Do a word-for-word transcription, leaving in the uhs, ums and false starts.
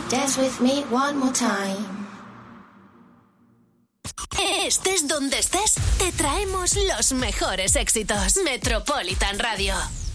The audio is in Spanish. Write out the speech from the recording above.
Dance with me one more time. Estés donde estés, te traemos los mejores éxitos. Metropolitan Radio.